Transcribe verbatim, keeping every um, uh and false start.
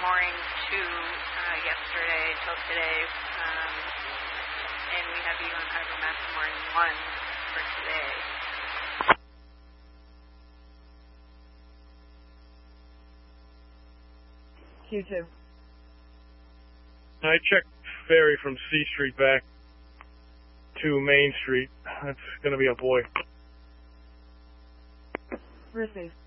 mooring two uh, yesterday till today, um, and we have you on harbor master mooring one for today. Q two. I checked ferry from C Street back to Main Street. That's going to be a boy. Receive.